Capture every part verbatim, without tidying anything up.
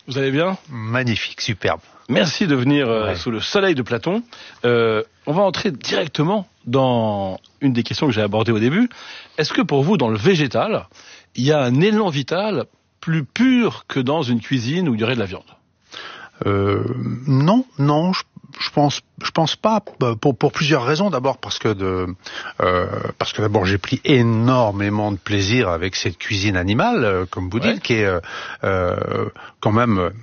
Vous allez bien? Magnifique, superbe. Merci de venir euh, ouais. sous le soleil de Platon. Euh, on va entrer directement dans une des questions que j'ai abordées au début. Est-ce que pour vous, dans le végétal, il y a un élan vital plus pur que dans une cuisine où il y aurait de la viande? euh, Non, non, je, je pense, je pense pas. Pour, pour plusieurs raisons. D'abord parce que de, euh, parce que d'abord j'ai pris énormément de plaisir avec cette cuisine animale, euh, comme vous ouais. dites, qui est euh, euh, quand même euh,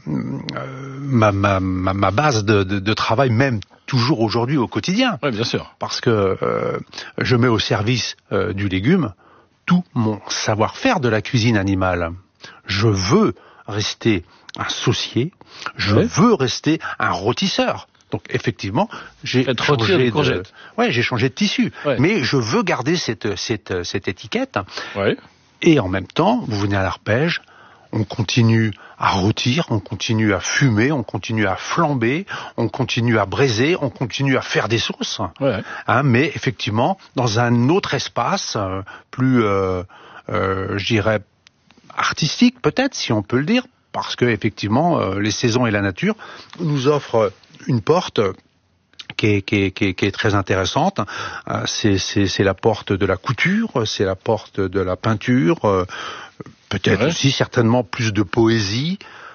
ma, ma, ma, ma base de, de, de travail, même toujours aujourd'hui au quotidien. Oui, bien sûr. Parce que euh, je mets au service euh, du légume tout mon savoir-faire de la cuisine animale. Je veux rester un saucier, je ouais. veux rester un rôtisseur. Donc effectivement, j'ai changé de, courgettes. Ouais, j'ai changé de tissu, ouais. mais je veux garder cette cette cette étiquette. Ouais. Et en même temps, vous venez à l'arpège, on continue à rôtir, on continue à fumer, on continue à flamber, on continue à braiser, on continue à faire des sauces. Ouais. Hein, mais effectivement, dans un autre espace, euh, plus, euh, euh, je dirais, artistique peut-être, si on peut le dire, parce que effectivement, euh, les saisons et la nature nous offrent une porte qui est, qui est, qui est, qui est très intéressante. Euh, c'est, c'est, c'est la porte de la couture, c'est la porte de la peinture, euh, peut-être aussi certainement plus de poésie,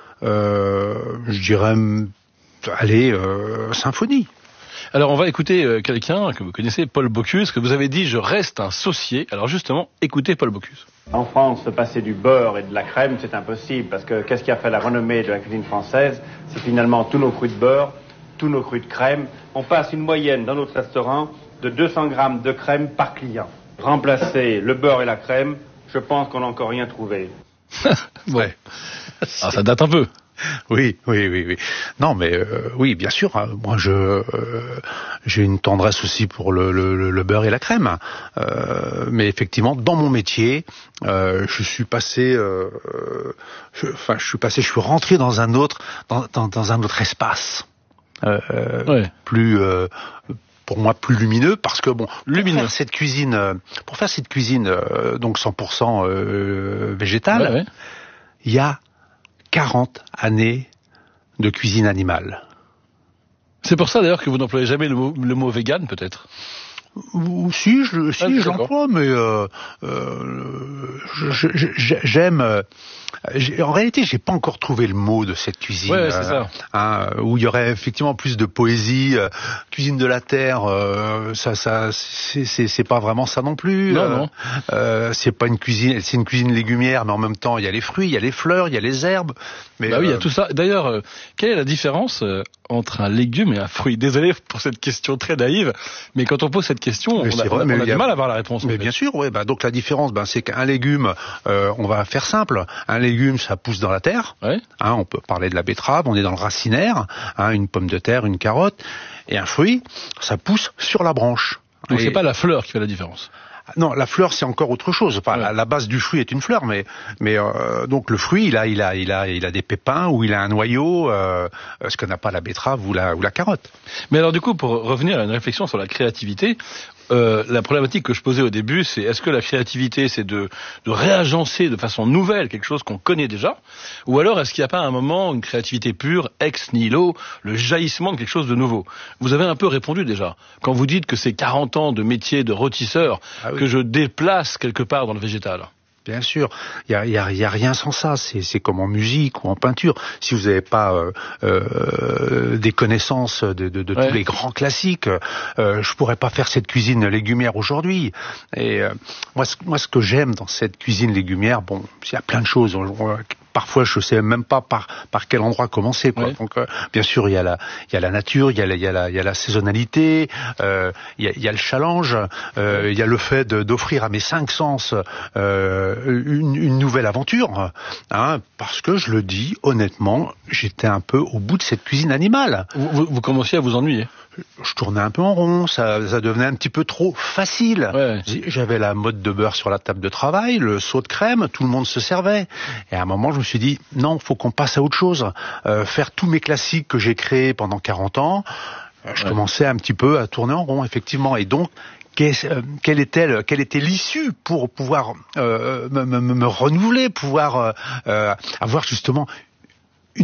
euh, je dirais, allez, euh, symphonie. Alors on va écouter euh, quelqu'un que vous connaissez, Paul Bocuse, que vous avez dit « je reste un saucier ». Alors justement, écoutez Paul Bocuse. En France, se passer du beurre et de la crème, c'est impossible, parce que qu'est-ce qui a fait la renommée de la cuisine française? C'est finalement tous nos crus de beurre, tous nos crus de crème. On passe une moyenne dans notre restaurant de deux cents grammes de crème par client. Remplacer le beurre et la crème, je pense qu'on n'a encore rien trouvé. Bon. Ouais. Ah, ça date un peu. Oui, oui, oui, oui. Non, mais euh, oui, bien sûr. Hein, moi, je euh, j'ai une tendresse aussi pour le, le, le beurre et la crème. Euh, mais effectivement, dans mon métier, euh, je suis passé, euh, je, enfin, je suis passé, je suis rentré dans un autre, dans, dans, dans un autre espace, euh, ouais. plus. Euh, pour moi plus lumineux, parce que bon, lumineux. Pour faire cette cuisine, euh, pour faire cette cuisine euh, donc cent pour cent euh, végétale, ouais, ouais. il y a quarante années de cuisine animale. C'est pour ça d'ailleurs que vous n'employez jamais le mot, le mot vegan, peut-être? Ou si, je, si, ah, je l'emploie, mais euh, euh, je, je, je, j'aime. Euh, en réalité, j'ai pas encore trouvé le mot de cette cuisine, ouais, c'est ça. Hein, où il y aurait effectivement plus de poésie. Euh, cuisine de la terre, euh, ça, ça, c'est, c'est, c'est pas vraiment ça non plus. Non, euh, non. Euh, c'est pas une cuisine, c'est une cuisine légumière, mais en même temps, il y a les fruits, il y a les fleurs, il y a les herbes. Mais bah oui, il y a tout ça. D'ailleurs, euh, quelle est la différence euh, entre un légume et un fruit? Désolé pour cette question très naïve, mais quand on pose cette question, mais on a, vrai, on a, on a du a... mal à avoir la réponse. Mais bien sûr, ouais. Bah, donc la différence, bah, c'est qu'un légume, euh, on va faire simple. Un légume, ça pousse dans la terre. Ouais. Hein, on peut parler de la betterave, on est dans le racinaire. Hein, une pomme de terre, une carotte. Et un fruit, ça pousse sur la branche. Donc et... c'est pas la fleur qui fait la différence. Non, la fleur c'est encore autre chose. Enfin, ouais. la, la base du fruit est une fleur, mais mais euh, donc le fruit, il a il a il a il a des pépins ou il a un noyau, euh, ce que n'a pas la betterave ou la ou la carotte. Mais alors du coup, pour revenir à une réflexion sur la créativité, euh, la problématique que je posais au début, c'est est-ce que la créativité, c'est de de réagencer de façon nouvelle quelque chose qu'on connaît déjà, ou alors est-ce qu'il n'y a pas un moment une créativité pure, ex nihilo, le jaillissement de quelque chose de nouveau? Vous avez un peu répondu déjà quand vous dites que c'est quarante ans de métier de rôtisseur. Ah oui. Que je déplace quelque part dans le végétal. Bien sûr, il y a, y a, y a rien sans ça. C'est, c'est comme en musique ou en peinture. Si vous n'avez pas euh, euh, des connaissances de, de, de ouais. tous les grands classiques, euh, je pourrais pas faire cette cuisine légumière aujourd'hui. Et euh, moi, ce, moi, ce que j'aime dans cette cuisine légumière, bon, il y a plein de choses. On, on, Parfois, je sais même pas par par quel endroit commencer, quoi. Ouais. Donc, euh, bien sûr, il y a la il y a la nature, il y a la il y a la il y a la saisonnalité, euh, il y a il y a le challenge, euh, il y a le fait de, d'offrir à mes cinq sens euh, une, une nouvelle aventure, hein, parce que je le dis honnêtement, j'étais un peu au bout de cette cuisine animale. Vous, vous, vous commenciez à vous ennuyer? Je tournais un peu en rond, ça, ça devenait un petit peu trop facile. Ouais. J'avais la mode de beurre sur la table de travail, le seau de crème, tout le monde se servait. Et à un moment, je me suis dit, non, faut qu'on passe à autre chose. Euh, faire tous mes classiques que j'ai créés pendant quarante ans, euh, je ouais. commençais un petit peu à tourner en rond, effectivement. Et donc, quelle était, quelle était l'issue pour pouvoir euh, me, me, me renouveler, pouvoir euh, avoir justement